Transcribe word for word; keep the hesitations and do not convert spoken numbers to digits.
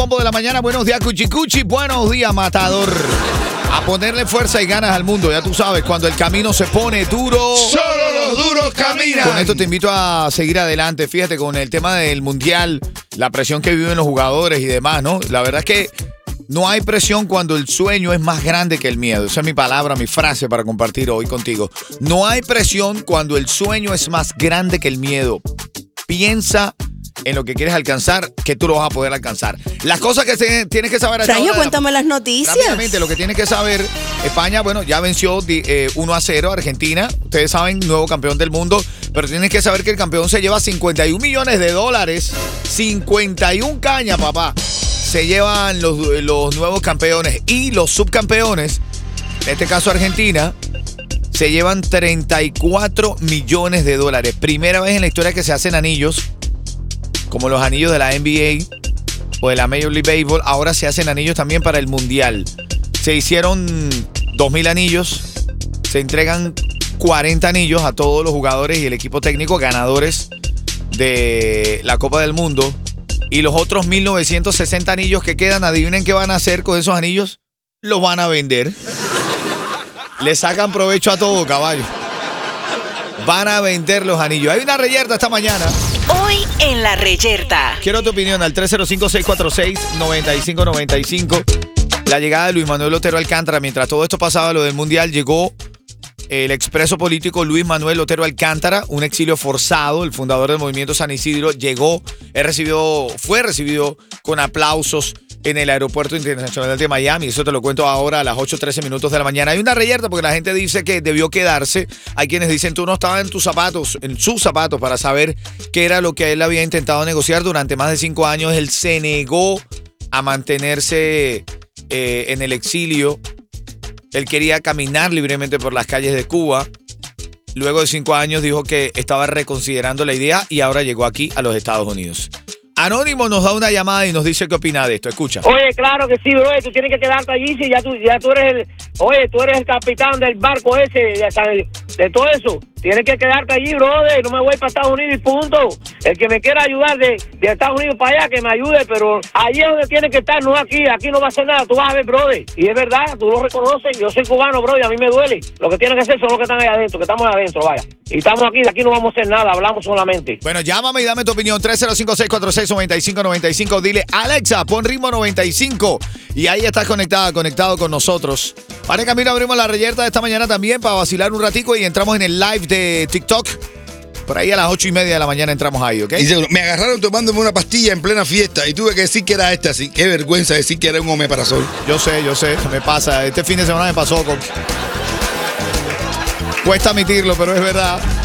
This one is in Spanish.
Combo de la mañana, buenos días, Cuchicuchi, buenos días, matador. A ponerle fuerza y ganas al mundo, ya tú sabes, cuando el camino se pone duro, solo los duros caminan. Con esto te invito a seguir adelante, fíjate, con el tema del mundial, la presión que viven los jugadores y demás, ¿no? La verdad es que no hay presión cuando el sueño es más grande que el miedo. Esa es mi palabra, mi frase para compartir hoy contigo. No hay presión cuando el sueño es más grande que el miedo. Piensa en lo que quieres alcanzar, que tú lo vas a poder alcanzar. Las cosas que se, tienes que saber... Sergio, cuéntame las noticias. Rápidamente, lo que tienes que saber, España, bueno, ya venció eh, uno a cero a Argentina. Ustedes saben, nuevo campeón del mundo. Pero tienes que saber que el campeón se lleva cincuenta y un millones de dólares. cincuenta y una cañas, papá. Se llevan los, los nuevos campeones. Y los subcampeones, en este caso Argentina, se llevan treinta y cuatro millones de dólares. Primera vez en la historia que se hacen anillos, como los anillos de la N B A o de la Major League Baseball. Ahora se hacen anillos también para el Mundial. Se hicieron dos mil anillos. Se entregan cuarenta anillos a todos los jugadores y el equipo técnico ganadores de la Copa del Mundo. Y los otros mil novecientos sesenta anillos que quedan, adivinen qué van a hacer con esos anillos. Los van a vender. Le sacan provecho a todo, caballo. Van a vender los anillos. Hay una reyerta esta mañana. Hoy en La Reyerta. Quiero tu opinión al tres cero cinco, seis cuatro seis, nueve cinco nueve cinco. La llegada de Luis Manuel Otero Alcántara. Mientras todo esto pasaba, lo del Mundial, llegó el expreso político Luis Manuel Otero Alcántara, un exilio forzado, el fundador del movimiento San Isidro. Llegó, él recibió, fue recibido con aplausos en el aeropuerto internacional de Miami. Eso te lo cuento ahora a las ocho trece minutos de la mañana. Hay una reyerta porque la gente dice que debió quedarse. Hay quienes dicen tú no estabas en tus zapatos, en sus zapatos, para saber qué era lo que él había intentado negociar durante más de cinco años. Él se negó a mantenerse eh, en el exilio. Él quería caminar libremente por las calles de Cuba. Luego de cinco años dijo que estaba reconsiderando la idea y ahora llegó aquí a los Estados Unidos. Anónimo nos da una llamada y nos dice qué opina de esto. Escucha. Oye, claro que sí, bro. Tú tienes que quedarte allí. Si ya tú, ya tú eres el, oye, tú eres el capitán del barco ese, de, de todo eso. Tienes que quedarte allí, brother. No me voy para Estados Unidos y punto. El que me quiera ayudar de, de Estados Unidos para allá, que me ayude. Pero allí es donde tiene que estar, no aquí. Aquí no va a hacer nada. Tú vas a ver, brother. Y es verdad, tú lo reconoces. Yo soy cubano, bro, y a mí me duele. Lo que tienen que hacer son los que están ahí adentro, que estamos adentro, vaya. Y estamos aquí, de aquí no vamos a hacer nada. Hablamos solamente. Bueno, llámame y dame tu opinión. tres cero cinco, seis cuatro seis, nueve cinco nueve cinco. Dile, Alexa, pon ritmo noventa y cinco. Y ahí estás conectada, conectado con nosotros. Para el camino abrimos la reyerta de esta mañana también para vacilar un ratico y entramos en el live de TikTok. Por ahí a las ocho y media de la mañana entramos ahí, ¿ok? Y seguro, me agarraron tomándome una pastilla en plena fiesta y tuve que decir que era esta. Así, qué vergüenza decir que era un omeprazol. Yo sé, yo sé, me pasa. Este fin de semana me pasó con... Cuesta admitirlo, pero es verdad.